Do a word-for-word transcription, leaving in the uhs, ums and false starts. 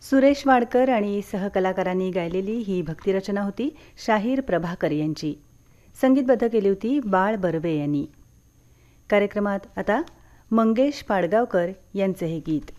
सुरेश वाडकर आणि सहकलाकारांनी गायलेली ही भक्तिरचना होती शाहीर प्रभाकर यांची. संगीतबद्ध केली होती बाळ बर्वे यांनी. कार्यक्रमात आता मंगेश पाडगावकर यांचे हे गीत.